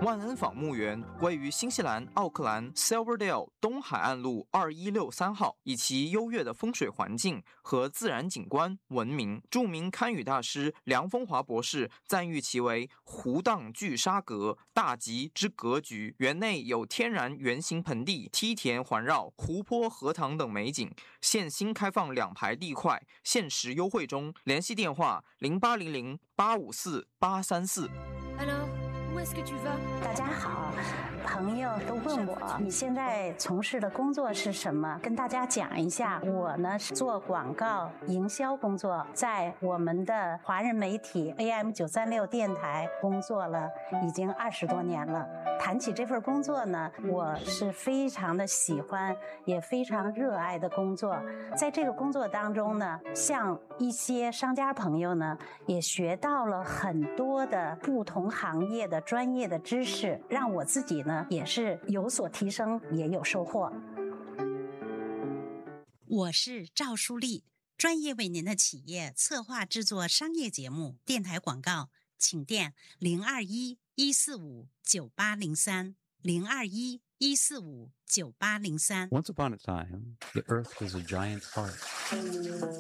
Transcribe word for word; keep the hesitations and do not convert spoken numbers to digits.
万恩坊墓园位于新西兰奥克兰 Silverdale 东海岸路二一六三号，以其优越的风水环境和自然景观闻名。著名堪舆大师梁风华博士赞誉其为湖荡聚沙阁，大吉之格局。园内有天然圆形盆地、梯田环绕、湖泊、荷塘等美景。现新开放两排地块，限时优惠中。联系电话零八零零八五四八三四。 大家好，朋友都问我你现在从事的工作是什么，跟大家讲一下。我呢是做广告营销工作，在我们的华人媒体 A M 九三六电台工作了已经二十多年了。谈起这份工作呢，我是非常的喜欢，也非常热爱的工作。在这个工作当中呢，像一些商家朋友呢，也学到了很多的不同行业的专业的知识，让我自己呢也是有所提升，也有收获。 我是赵淑丽，专业为您的企业策划制作商业节目、电台广告，请电零二一一四五九八零三零二一一四五九八零三。 Once upon a time, the earth was a giant's heart.